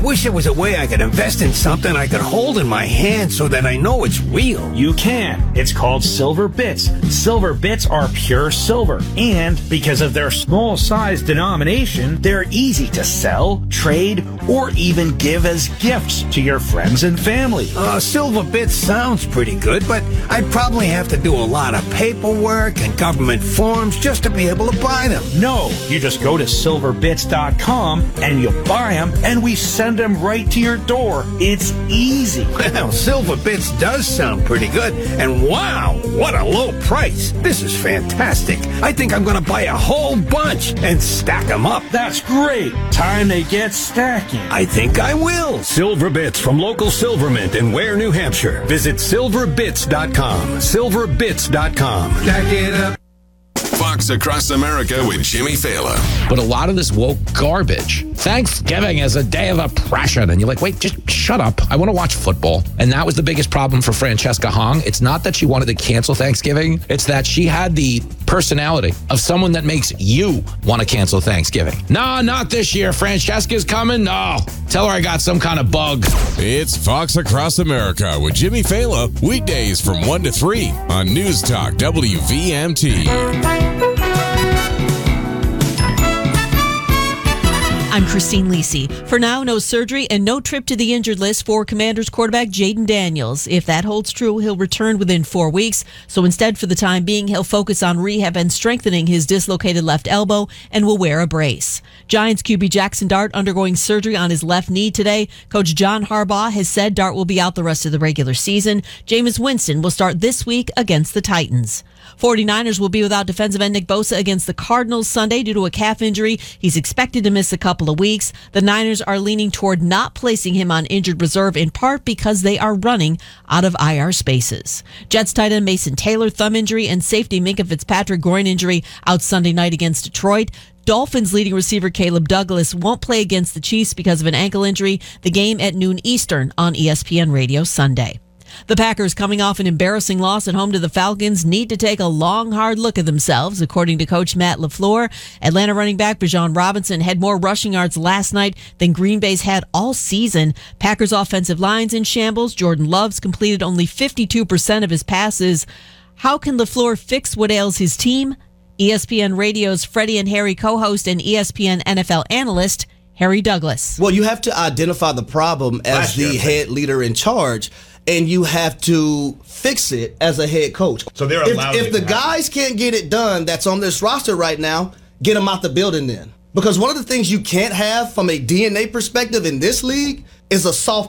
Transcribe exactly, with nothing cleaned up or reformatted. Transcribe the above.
wish there was a way I could invest in something I could hold in my hand so that I know it's real. You can. It's called Silver Bits. Silver Bits are pure silver. And because of their small size denomination, they're easy to sell, trade, or even give as gifts to your friends and family. Uh, Silver Bits sounds pretty good, but I'd probably have to do a lot of paperwork and government forms just to be able to buy them. No, you just go to silver bits dot com and you buy them, and we send them right to your door. It's easy. Well, Silver Bits does sound pretty good, and wow, what a low price. This is fantastic. I think I'm going to buy a whole bunch and stack them up. That's great. Time they get stacking. I think I will. Silver Bits from local Silvermint in Ware, New Hampshire. Visit silver bits dot com. silver bits dot com. Stack it up. Fox Across America with Jimmy Fallon. But a lot of this woke garbage. Thanksgiving is a day of oppression. And you're like, wait, just shut up. I want to watch football. And that was the biggest problem for Francesca Hong. It's not that she wanted to cancel Thanksgiving. It's that she had the personality of someone that makes you want to cancel Thanksgiving. No, not this year. Francesca's coming. No. Tell her I got some kind of bug. It's Fox Across America with Jimmy Fallon. Weekdays from one to three on News Talk W V M T. I'm Christine Lisi. For now, no surgery and no trip to the injured list for Commanders quarterback Jaden Daniels. If that holds true, he'll return within four weeks. So instead, for the time being, he'll focus on rehab and strengthening his dislocated left elbow and will wear a brace. Giants Q B Jackson Dart undergoing surgery on his left knee today. Coach John Harbaugh has said Dart will be out the rest of the regular season. Jameis Winston will start this week against the Titans. 49ers will be without defensive end Nick Bosa against the Cardinals Sunday due to a calf injury. He's expected to miss a couple of weeks. The Niners are leaning toward not placing him on injured reserve in part because they are running out of I R spaces. Jets tight end Mason Taylor thumb injury and safety Minkah Fitzpatrick groin injury out Sunday night against Detroit. Dolphins leading receiver Caleb Douglas won't play against the Chiefs because of an ankle injury. The game at noon Eastern on E S P N Radio Sunday. The Packers, coming off an embarrassing loss at home to the Falcons, need to take a long, hard look at themselves, according to Coach Matt LaFleur. Atlanta running back Bijan Robinson had more rushing yards last night than Green Bay's had all season. Packers' offensive line's in shambles. Jordan Love's completed only fifty-two percent of his passes. How can LaFleur fix what ails his team? E S P N Radio's Freddie and Harry co-host and E S P N N F L analyst Harry Douglas. Well, you have to identify the problem as Last the year, head leader in charge, and you have to fix it as a head coach. So they're if, allowed if to the have guys can't get it done that's on this roster right now, get them out the building then. Because one of the things you can't have from a D N A perspective in this league is a soft